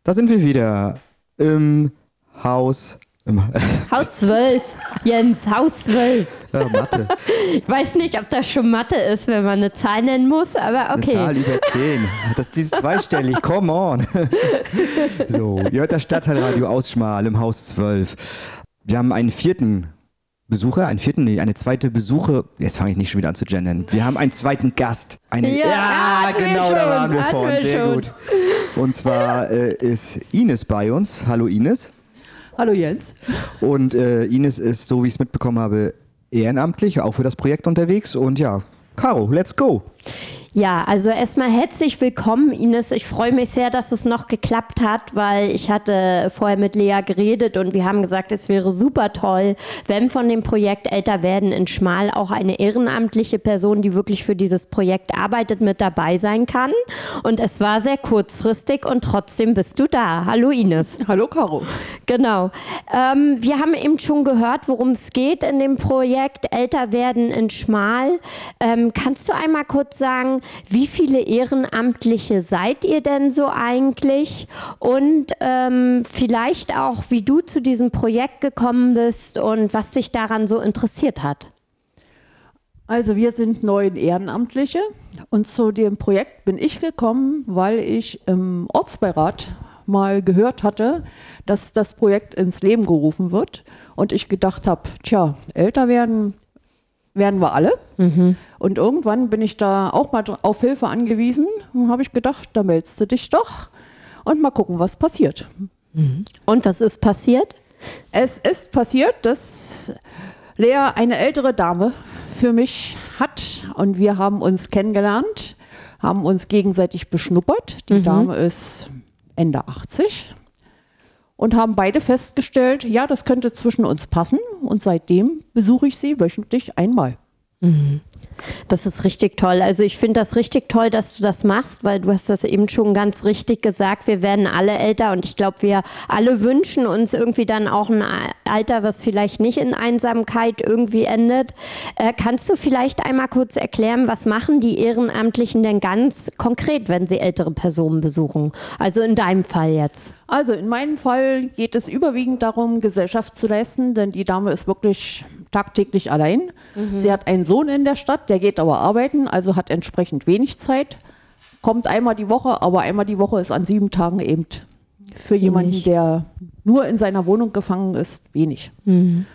Da sind wir wieder im Haus. Haus 12, Jens, Haus 12. Ja, Mathe. Ich weiß nicht, ob das schon Mathe ist, wenn man eine Zahl nennen muss, aber okay. Eine Zahl über 10. Das ist zweistellig, come on. So, ihr hört das Stadtteilradio aus Schmal im Haus 12. Wir haben einen vierten Besucher, eine zweite Besucher. Jetzt fange ich nicht schon wieder an zu gendern. Wir haben einen zweiten Gast. Ja, genau, da waren wir vorhin. Sehr gut. Und zwar ist Ines bei uns. Hallo Ines. Hallo Jens. Und Ines ist, so wie ich es mitbekommen habe, ehrenamtlich, auch für das Projekt unterwegs. Und ja, Caro, let's go. Ja, also erstmal herzlich willkommen, Ines. Ich freue mich sehr, dass es noch geklappt hat, weil ich hatte vorher mit Lea geredet und wir haben gesagt, es wäre super toll, wenn von dem Projekt Älter werden in Schmal auch eine ehrenamtliche Person, die wirklich für dieses Projekt arbeitet, mit dabei sein kann. Und es war sehr kurzfristig und trotzdem bist du da. Hallo Ines. Hallo Caro. Genau. Wir haben eben schon gehört, worum es geht in dem Projekt Älter werden in Schmal. Kannst du einmal kurz sagen, wie viele Ehrenamtliche seid ihr denn so eigentlich? Und vielleicht auch, wie du zu diesem Projekt gekommen bist und was dich daran so interessiert hat. Also wir sind 9 Ehrenamtliche und zu dem Projekt bin ich gekommen, weil ich im Ortsbeirat mal gehört hatte, dass das Projekt ins Leben gerufen wird und ich gedacht habe, älter werden wir alle. Mhm. Und irgendwann bin ich da auch mal auf Hilfe angewiesen und habe ich gedacht, da meldest du dich doch und mal gucken, was passiert. Mhm. Und was ist passiert? Es ist passiert, dass Lea eine ältere Dame für mich hat und wir haben uns kennengelernt, haben uns gegenseitig beschnuppert. Die Dame ist Ende 80 und haben beide festgestellt, ja, das könnte zwischen uns passen und seitdem besuche ich sie wöchentlich einmal. Mhm. Das ist richtig toll. Also ich finde das richtig toll, dass du das machst, weil du hast das eben schon ganz richtig gesagt. Wir werden alle älter und ich glaube, wir alle wünschen uns irgendwie dann auch ein Alter, was vielleicht nicht in Einsamkeit irgendwie endet. Kannst du vielleicht einmal kurz erklären, was machen die Ehrenamtlichen denn ganz konkret, wenn sie ältere Personen besuchen? Also in deinem Fall jetzt. Also in meinem Fall geht es überwiegend darum, Gesellschaft zu leisten, denn die Dame ist wirklich tagtäglich allein. Mhm. Sie hat einen Sohn in der Stadt, der geht aber arbeiten, also hat entsprechend wenig Zeit. Kommt einmal die Woche, aber einmal die Woche ist an 7 Tagen eben für jemanden, der nur in seiner Wohnung gefangen ist, wenig. Mhm.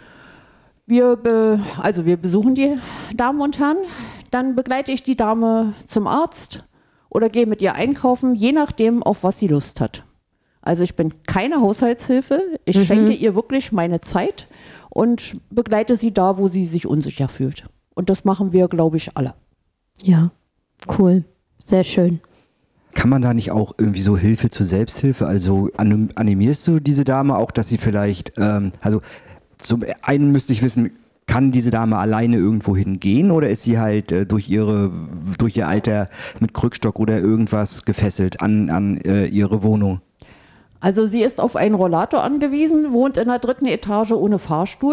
Wir besuchen die Damen und Herren, dann begleite ich die Dame zum Arzt oder gehe mit ihr einkaufen, je nachdem, auf was sie Lust hat. Also ich bin keine Haushaltshilfe, ich schenke ihr wirklich meine Zeit und begleite sie da, wo sie sich unsicher fühlt. Und das machen wir, glaube ich, alle. Ja, cool, sehr schön. Kann man da nicht auch irgendwie so Hilfe zur Selbsthilfe, also animierst du diese Dame auch, dass sie vielleicht, also zum einen müsste ich wissen, kann diese Dame alleine irgendwo hingehen oder ist sie halt durch ihr Alter mit Krückstock oder irgendwas gefesselt an ihre Wohnung? Also sie ist auf einen Rollator angewiesen, wohnt in der 3. Etage ohne Fahrstuhl,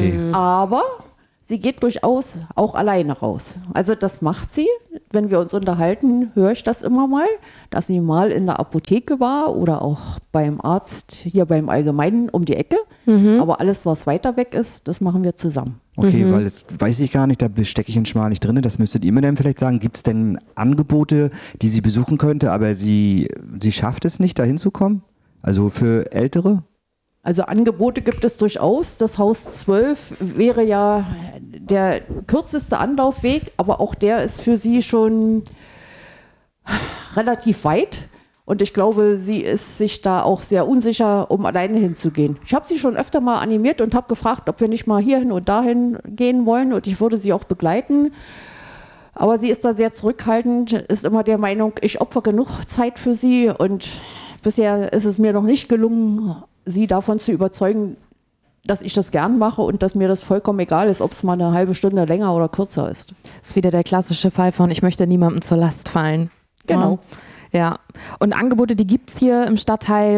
aber sie geht durchaus auch alleine raus. Also das macht sie. Wenn wir uns unterhalten, höre ich das immer mal, dass sie mal in der Apotheke war oder auch beim Arzt hier beim Allgemeinen um die Ecke. Mhm. Aber alles, was weiter weg ist, das machen wir zusammen. Okay, weil das weiß ich gar nicht, da stecke ich in Schmal nicht drin. Das müsstet ihr mir dann vielleicht sagen. Gibt es denn Angebote, die sie besuchen könnte, aber sie schafft es nicht, da hinzukommen? Also für Ältere? Also Angebote gibt es durchaus. Das Haus 12 wäre ja der kürzeste Anlaufweg, aber auch der ist für sie schon relativ weit. Und ich glaube, sie ist sich da auch sehr unsicher, um alleine hinzugehen. Ich habe sie schon öfter mal animiert und habe gefragt, ob wir nicht mal hierhin und dahin gehen wollen. Und ich würde sie auch begleiten. Aber sie ist da sehr zurückhaltend, ist immer der Meinung, ich opfere genug Zeit für sie. Und bisher ist es mir noch nicht gelungen, sie davon zu überzeugen, dass ich das gern mache und dass mir das vollkommen egal ist, ob es mal eine halbe Stunde länger oder kürzer ist. Das ist wieder der klassische Fall von, ich möchte niemandem zur Last fallen. Genau. Ja. Und Angebote, die gibt es hier im Stadtteil und auch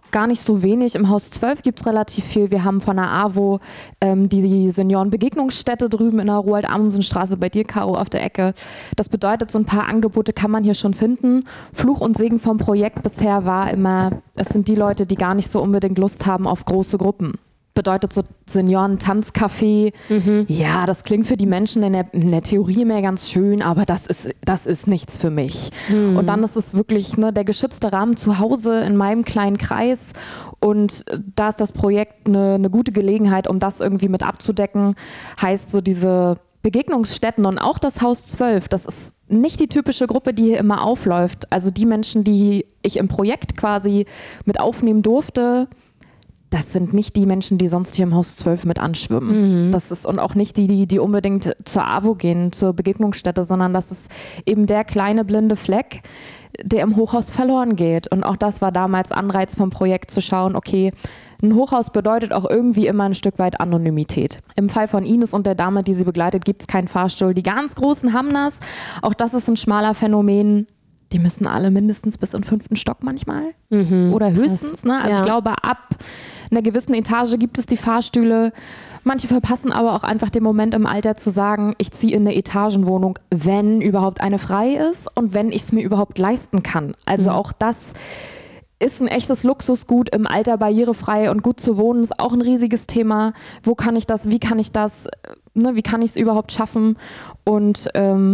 gar nicht so wenig. Im Haus 12 gibt es relativ viel. Wir haben von der AWO die Seniorenbegegnungsstätte drüben in der Roald-Amundsen-Straße bei dir, Caro, auf der Ecke. Das bedeutet, so ein paar Angebote kann man hier schon finden. Fluch und Segen vom Projekt bisher war immer, es sind die Leute, die gar nicht so unbedingt Lust haben auf große Gruppen. Bedeutet so Senioren-Tanzcafé. Ja, das klingt für die Menschen in der Theorie mehr ganz schön, aber das ist nichts für mich. Und dann ist es wirklich der geschützte Rahmen zu Hause in meinem kleinen Kreis und da ist das Projekt eine gute Gelegenheit, um das irgendwie mit abzudecken. Heißt so diese Begegnungsstätten und auch das Haus 12, das ist nicht die typische Gruppe, die hier immer aufläuft. Also die Menschen, die ich im Projekt quasi mit aufnehmen durfte, das sind nicht die Menschen, die sonst hier im Haus 12 mit anschwimmen. Das ist und auch nicht die unbedingt zur AWO gehen, zur Begegnungsstätte, sondern das ist eben der kleine blinde Fleck, der im Hochhaus verloren geht. Und auch das war damals Anreiz vom Projekt zu schauen, okay, ein Hochhaus bedeutet auch irgendwie immer ein Stück weit Anonymität. Im Fall von Ines und der Dame, die sie begleitet, gibt es keinen Fahrstuhl. Die ganz Großen haben das. Auch das ist ein schmaler Phänomen. Die müssen alle mindestens bis in den 5. Stock manchmal. Oder höchstens. Ne? Also ich glaube, ab einer gewissen Etage gibt es die Fahrstühle. Manche verpassen aber auch einfach den Moment im Alter zu sagen, ich ziehe in eine Etagenwohnung, wenn überhaupt eine frei ist und wenn ich es mir überhaupt leisten kann. Also auch das ist ein echtes Luxusgut, im Alter barrierefrei und gut zu wohnen, ist auch ein riesiges Thema. Wo kann ich das, wie kann ich das, wie kann ich es überhaupt schaffen? Und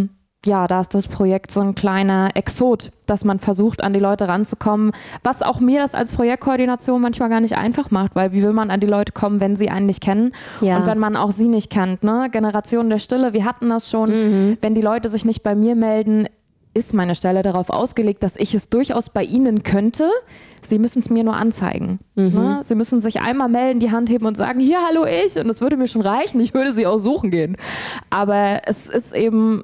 da ist das Projekt so ein kleiner Exot, dass man versucht, an die Leute ranzukommen, was auch mir das als Projektkoordination manchmal gar nicht einfach macht, weil wie will man an die Leute kommen, wenn sie einen nicht kennen und wenn man auch sie nicht kennt. Ne? Generation der Stille, wir hatten das schon, wenn die Leute sich nicht bei mir melden, ist meine Stelle darauf ausgelegt, dass ich es durchaus bei ihnen könnte. Sie müssen es mir nur anzeigen. Ne? Sie müssen sich einmal melden, die Hand heben und sagen, hier, hallo ich, und das würde mir schon reichen, ich würde sie auch suchen gehen. Aber es ist eben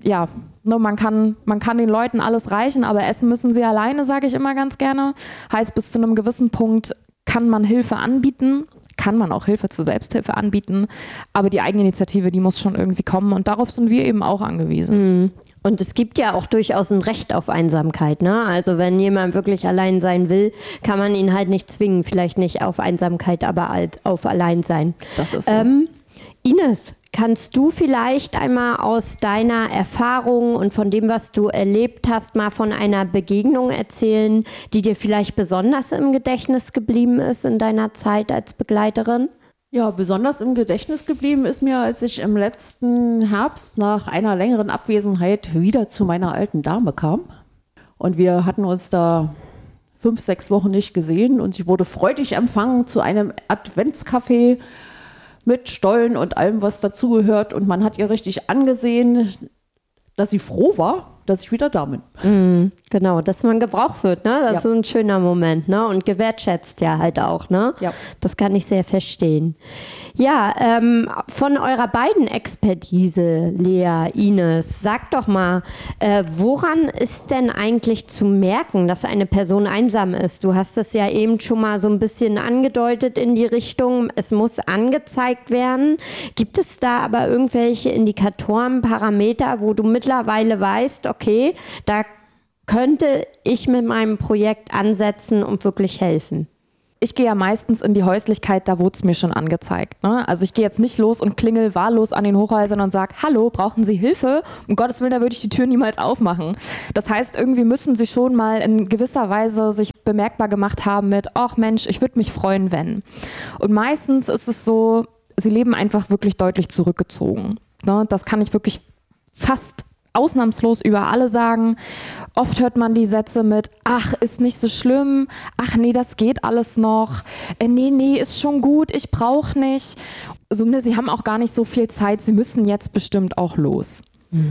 man kann den Leuten alles reichen, aber essen müssen sie alleine, sage ich immer ganz gerne. Heißt, bis zu einem gewissen Punkt kann man Hilfe anbieten, kann man auch Hilfe zur Selbsthilfe anbieten, aber die Eigeninitiative, die muss schon irgendwie kommen und darauf sind wir eben auch angewiesen. Und es gibt ja auch durchaus ein Recht auf Einsamkeit, ne? Also wenn jemand wirklich allein sein will, kann man ihn halt nicht zwingen, vielleicht nicht auf Einsamkeit, aber halt auf Alleinsein. Das ist so. Ines, kannst du vielleicht einmal aus deiner Erfahrung und von dem, was du erlebt hast, mal von einer Begegnung erzählen, die dir vielleicht besonders im Gedächtnis geblieben ist in deiner Zeit als Begleiterin? Ja, besonders im Gedächtnis geblieben ist mir, als ich im letzten Herbst nach einer längeren Abwesenheit wieder zu meiner alten Dame kam. Und wir hatten uns da 5, 6 Wochen nicht gesehen und sie wurde freudig empfangen zu einem Adventscafé mit Stollen und allem, was dazugehört. Und man hat ihr richtig angesehen, dass sie froh war, dass ich wieder da bin. Genau, dass man gebraucht wird, ne? Das ist ein schöner Moment, ne? Und gewertschätzt ja halt auch, ne? Ja. Das kann ich sehr verstehen. Ja, von eurer beiden Expertise, Lea, Ines, sagt doch mal, woran ist denn eigentlich zu merken, dass eine Person einsam ist? Du hast es ja eben schon mal so ein bisschen angedeutet in die Richtung, es muss angezeigt werden. Gibt es da aber irgendwelche Indikatoren, Parameter, wo du mittlerweile weißt, okay, da könnte ich mit meinem Projekt ansetzen und wirklich helfen? Ich gehe ja meistens in die Häuslichkeit, da wurde es mir schon angezeigt. Ne? Also ich gehe jetzt nicht los und klingel wahllos an den Hochhäusern und sage, hallo, brauchen Sie Hilfe? Um Gottes Willen, da würde ich die Tür niemals aufmachen. Das heißt, irgendwie müssen Sie schon mal in gewisser Weise sich bemerkbar gemacht haben mit, ach Mensch, ich würde mich freuen, wenn. Und meistens ist es so, Sie leben einfach wirklich deutlich zurückgezogen. Ne? Das kann ich wirklich fast ausnahmslos über alle sagen. Oft hört man die Sätze mit, ach, ist nicht so schlimm, ach nee, das geht alles noch, nee, ist schon gut, ich brauche nicht. So, sie haben auch gar nicht so viel Zeit, sie müssen jetzt bestimmt auch los.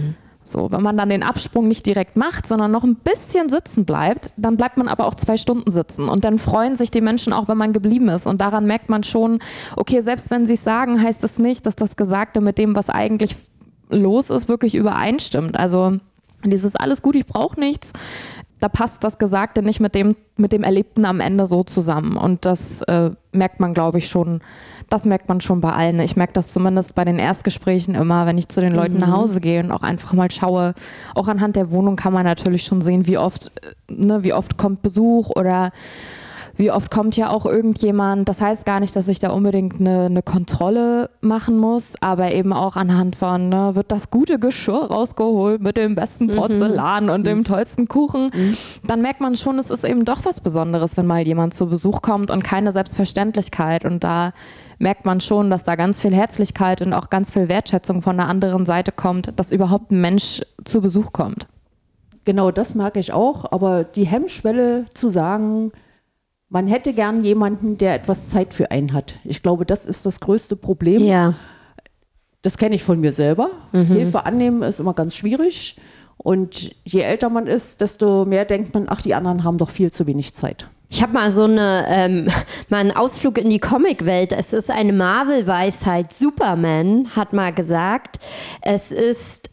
So, wenn man dann den Absprung nicht direkt macht, sondern noch ein bisschen sitzen bleibt, dann bleibt man aber auch 2 Stunden sitzen und dann freuen sich die Menschen auch, wenn man geblieben ist und daran merkt man schon, okay, selbst wenn sie es sagen, heißt es nicht, dass das Gesagte mit dem, was eigentlich los ist, wirklich übereinstimmt. Also dieses alles gut, ich brauche nichts, da passt das Gesagte nicht mit dem Erlebten am Ende so zusammen. Und das merkt man, glaube ich, schon, das merkt man schon bei allen. Ich merke das zumindest bei den Erstgesprächen immer, wenn ich zu den Leuten nach Hause gehe und auch einfach mal schaue. Auch anhand der Wohnung kann man natürlich schon sehen, wie oft kommt Besuch oder Wie oft kommt ja auch irgendjemand, das heißt gar nicht, dass ich da unbedingt eine Kontrolle machen muss, aber eben auch anhand von, ne, wird das gute Geschirr rausgeholt mit dem besten Porzellan und dem tollsten Kuchen, dann merkt man schon, es ist eben doch was Besonderes, wenn mal jemand zu Besuch kommt und keine Selbstverständlichkeit. Und da merkt man schon, dass da ganz viel Herzlichkeit und auch ganz viel Wertschätzung von der anderen Seite kommt, dass überhaupt ein Mensch zu Besuch kommt. Genau, das mag ich auch, aber die Hemmschwelle zu sagen, man hätte gern jemanden, der etwas Zeit für einen hat. Ich glaube, das ist das größte Problem. Ja. Das kenne ich von mir selber. Hilfe annehmen ist immer ganz schwierig. Und je älter man ist, desto mehr denkt man, ach, die anderen haben doch viel zu wenig Zeit. Ich habe mal mal einen Ausflug in die Comicwelt. Es ist eine Marvel-Weisheit. Superman hat mal gesagt, es ist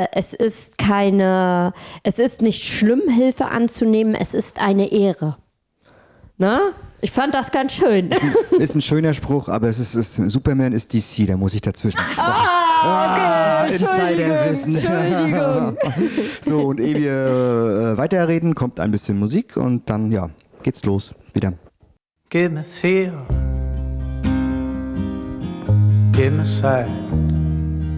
nicht schlimm, Hilfe anzunehmen, es ist eine Ehre. Ne? Ich fand das ganz schön. Ist ein schöner Spruch, aber Superman ist DC, da muss ich dazwischen. Okay, Insiderwissen. Entschuldigung. So, und ehe wir weiterreden, kommt ein bisschen Musik und dann, ja, geht's los wieder. Give me feel, give me sight,